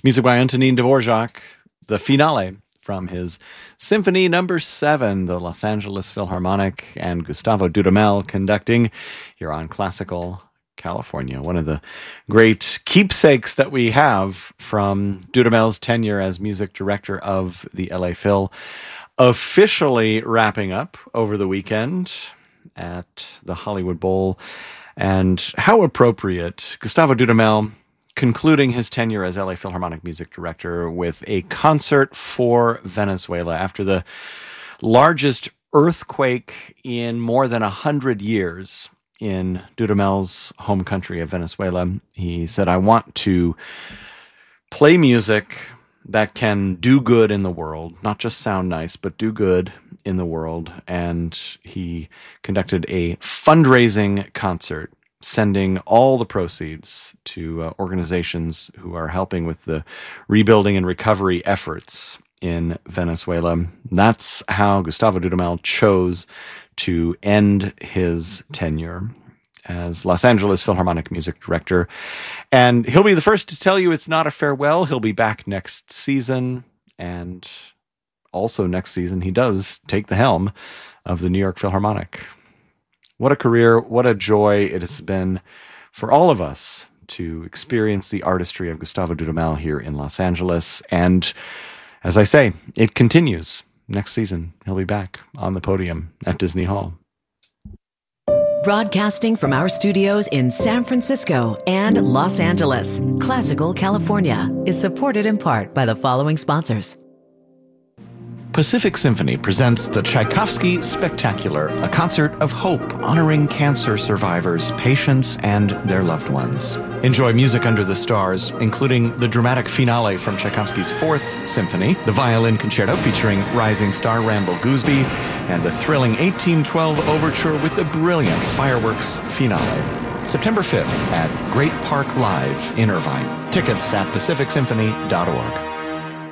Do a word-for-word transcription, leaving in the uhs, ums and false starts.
Music by Antonin Dvorak, the finale from his Symphony Number Seven, the Los Angeles Philharmonic, and Gustavo Dudamel conducting here on Classical California. One of the great keepsakes that we have from Dudamel's tenure as music director of the L A Phil, officially wrapping up over the weekend at the Hollywood Bowl. And how appropriate, Gustavo Dudamel concluding his tenure as L A Philharmonic music director with a concert for Venezuela after the largest earthquake in more than a hundred years in Dudamel's home country of Venezuela. He said, I want to play music that can do good in the world, not just sound nice, but do good in the world. And he conducted a fundraising concert, sending all the proceeds to uh, organizations who are helping with the rebuilding and recovery efforts in Venezuela. That's how Gustavo Dudamel chose to end his tenure as Los Angeles Philharmonic music director. And he'll be the first to tell you it's not a farewell. He'll be back next season. And also next season, he does take the helm of the New York Philharmonic. What a career, what a joy it has been for all of us to experience the artistry of Gustavo Dudamel here in Los Angeles. And as I say, it continues. Next season, he'll be back on the podium at Disney Hall. Broadcasting from our studios in San Francisco and Los Angeles, Classical California is supported in part by the following sponsors. Pacific Symphony presents the Tchaikovsky Spectacular, a concert of hope honoring cancer survivors, patients, and their loved ones. Enjoy music under the stars, including the dramatic finale from Tchaikovsky's Fourth Symphony, the violin concerto featuring rising star Randall Gooseby, and the thrilling eighteen twelve overture with the brilliant fireworks finale. September fifth at Great Park Live in Irvine. Tickets at pacific symphony dot org.